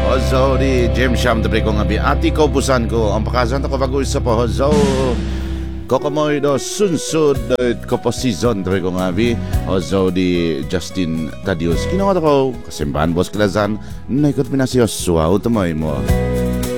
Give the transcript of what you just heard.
Ozo di James Sham Dabre ko nga bi ati ko busan ko ang pakazan ko bago isa po Ozo Kokomoy do sunsud ko po season Dabre ko nga bi Ozo di Justin Tadios Kinawa ko kasimbahan boss klazan naikot pinasiyos suwa utumoy mo